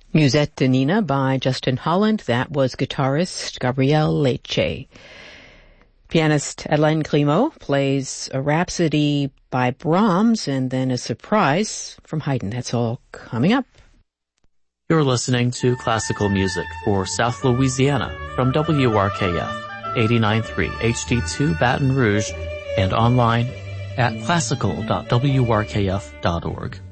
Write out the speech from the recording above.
Musette de Nina by Justin Holland. That was guitarist Gabriel Leche. Pianist Hélène Grimaud plays a Rhapsody by Brahms and then a surprise from Haydn. That's all coming up. You're listening to classical music for South Louisiana from WRKF 89.3 HD2 Baton Rouge and online at classical.wrkf.org.